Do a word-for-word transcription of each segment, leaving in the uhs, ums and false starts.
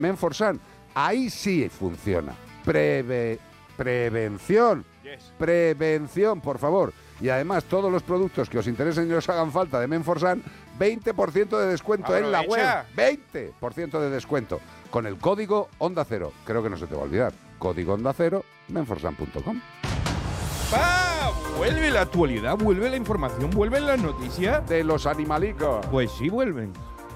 Menforsan. Ahí sí funciona. Preve, prevención. Yes. Prevención, por favor. Y además, todos los productos que os interesen y os hagan falta de Menforsan, veinte por ciento de descuento en la web. veinte por ciento de descuento. Con el código Onda Cero. Creo que no se te va a olvidar. Código Onda Cero, menforsan punto com. ¡Ah! Vuelve la actualidad, vuelve la información, vuelven las noticias. De los animalicos. Pues sí, vuelven.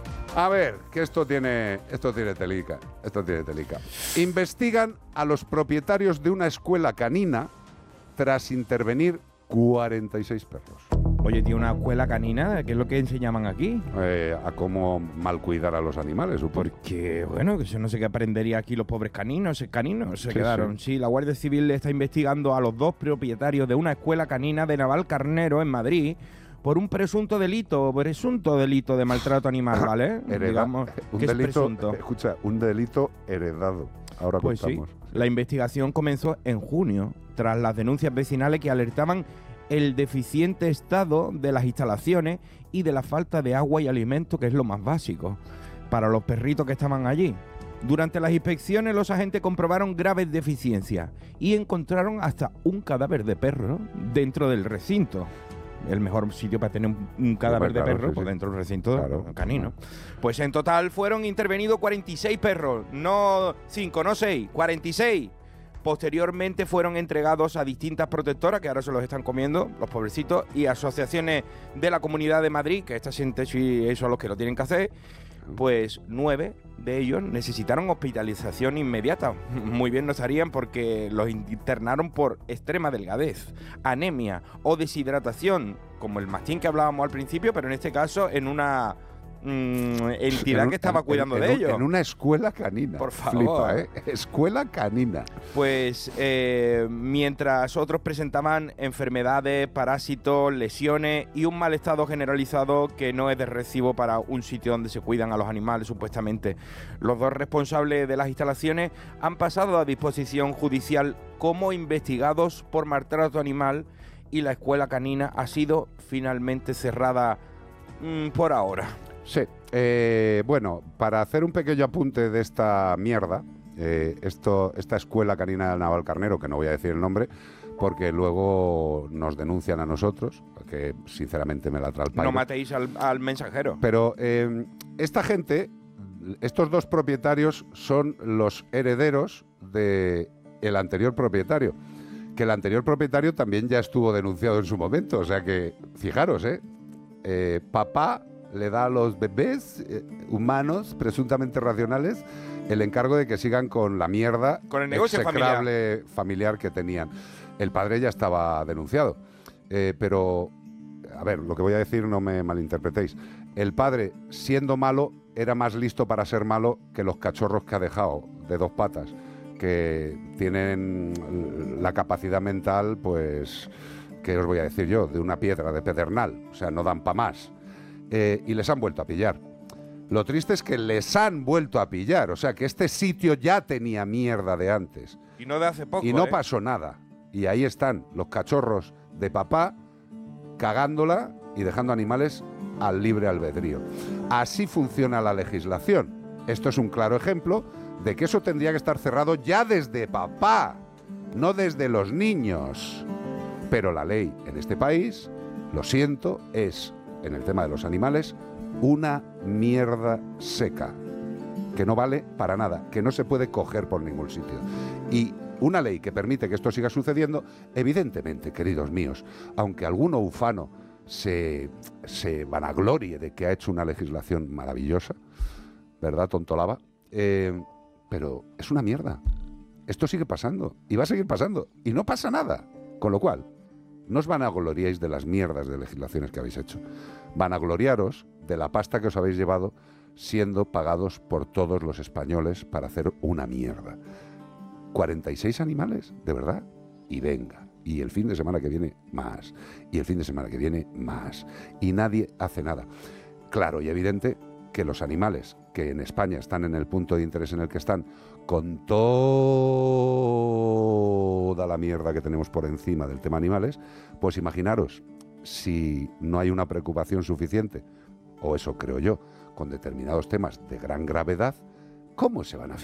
A ver, que esto tiene, esto tiene telica, esto tiene telica. Investigan a los propietarios de una escuela canina tras intervenir cuarenta y seis perros. Oye, tío, una escuela canina, ¿qué es lo que enseñaban aquí? Eh, a cómo mal cuidar a los animales, supongo. Porque, bueno, que yo no sé qué aprendería aquí los pobres caninos, caninos se Sí, quedaron. sí. Sí, la Guardia Civil está investigando a los dos propietarios de una escuela canina de Navalcarnero, en Madrid, por un presunto delito, presunto delito de maltrato animal, ¿vale? Hereda, Digamos un que es delito, presunto. escucha, un delito heredado. Ahora Pues sí, contamos. la investigación comenzó en junio, tras las denuncias vecinales que alertaban el deficiente estado de las instalaciones y de la falta de agua y alimento, que es lo más básico, para los perritos que estaban allí. Durante las inspecciones, los agentes comprobaron graves deficiencias y encontraron hasta un cadáver de perro dentro del recinto. El mejor sitio para tener un, un cadáver Claro, de perro, sí, pues sí. dentro del recinto Claro, canino. claro. Pues en total fueron intervenidos cuarenta y seis perros, no cinco, no seis, cuarenta y seis. Posteriormente fueron entregados a distintas protectoras, que ahora se los están comiendo, los pobrecitos, y asociaciones de la Comunidad de Madrid, que esta gente sí, eso es lo que lo tienen que hacer. Pues nueve de ellos necesitaron hospitalización inmediata. Muy bien no estarían, porque los internaron por extrema delgadez, anemia o deshidratación, como el mastín que hablábamos al principio, pero en este caso en una mm, entidad En un- que estaba en- cuidando en de un- ellos. En una escuela canina. Por favor. Flipa, ¿eh? Escuela canina. Pues eh, mientras otros presentaban enfermedades, parásitos, lesiones y un mal estado generalizado que no es de recibo para un sitio donde se cuidan a los animales, supuestamente. Los dos responsables de las instalaciones han pasado a disposición judicial como investigados por maltrato animal, y la escuela canina ha sido finalmente cerrada mmm, por ahora. Sí. Eh, bueno, para hacer un pequeño apunte de esta mierda, eh, esto, esta escuela canina de Navalcarnero, que no voy a decir el nombre, porque luego nos denuncian a nosotros, que sinceramente me la trae el pairo. No matéis al, al mensajero. Pero eh, esta gente, estos dos propietarios son los herederos del anterior propietario, que el anterior propietario también ya estuvo denunciado en su momento. O sea que, fijaros, ¿eh? eh papá le da a los bebés eh, humanos, presuntamente racionales, el encargo de que sigan con la mierda con el negocio execrable familiar. familiar que tenían. El padre ya estaba denunciado. Eh, pero, a ver, lo que voy a decir no me malinterpretéis. El padre, siendo malo, era más listo para ser malo que los cachorros que ha dejado de dos patas, que tienen la capacidad mental, pues, ¿qué os voy a decir yo? De una piedra de pedernal. O sea, no dan pa' más. Eh, y les han vuelto a pillar. Lo triste es que les han vuelto a pillar. O sea, que este sitio ya tenía mierda de antes. Y no de hace poco, Y no ¿eh? pasó nada. Y ahí están los cachorros de papá cagándola y dejando animales al libre albedrío. Así funciona la legislación. Esto es un claro ejemplo de que eso tendría que estar cerrado ya desde papá, no desde los niños. Pero la ley en este país, lo siento, es, en el tema de los animales, una mierda seca, que no vale para nada, que no se puede coger por ningún sitio. Y una ley que permite que esto siga sucediendo, evidentemente, queridos míos, aunque alguno ufano se, se vanaglorie de que ha hecho una legislación maravillosa, ¿verdad, tontolaba? Eh, pero es una mierda. Esto sigue pasando y va a seguir pasando y no pasa nada. Con lo cual, no os vanagloriéis de las mierdas de legislaciones que habéis hecho. Vanagloriaros de la pasta que os habéis llevado siendo pagados por todos los españoles para hacer una mierda. cuarenta y seis animales, de verdad, y venga. Y el fin de semana que viene, más. Y el fin de semana que viene, más. Y nadie hace nada. Claro y evidente que los animales que en España están en el punto de interés en el que están, con toda la mierda que tenemos por encima del tema animales, pues imaginaros, si no hay una preocupación suficiente, o eso creo yo, con determinados temas de gran gravedad, ¿Cómo se van a